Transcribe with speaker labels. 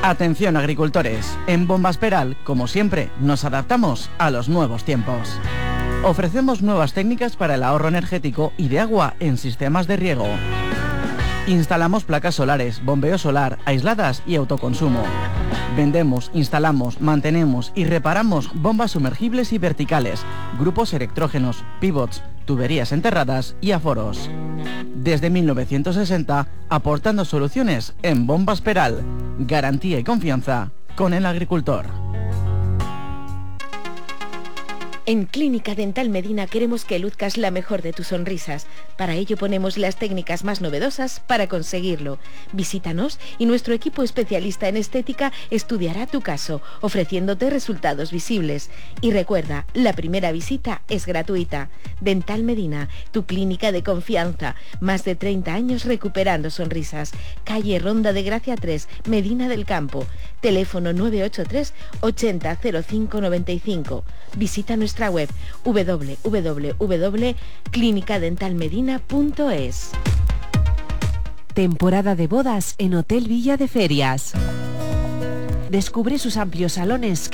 Speaker 1: Atención agricultores, en Bombas Peral, como siempre, nos adaptamos a los nuevos tiempos. Ofrecemos nuevas técnicas para el ahorro energético y de agua en sistemas de riego. Instalamos placas solares, bombeo solar, aisladas y autoconsumo. Vendemos, instalamos, mantenemos y reparamos bombas sumergibles y verticales, grupos electrógenos, pivots, tuberías enterradas y aforos. Desde 1960, aportando soluciones en Bombas Peral. Garantía y confianza con el agricultor.
Speaker 2: En Clínica Dental Medina queremos que luzcas la mejor de tus sonrisas. Para ello ponemos las técnicas más novedosas para conseguirlo. Visítanos y nuestro equipo especialista en estética estudiará tu caso, ofreciéndote resultados visibles. Y recuerda, la primera visita es gratuita. Dental Medina, tu clínica de confianza. Más de 30 años recuperando sonrisas. Calle Ronda de Gracia 3, Medina del Campo. Teléfono 983 80 05 95. Visita nuestra web www.clinicadentalmedina.es.
Speaker 3: Temporada de bodas en Hotel Villa de Ferias. Descubre sus amplios salones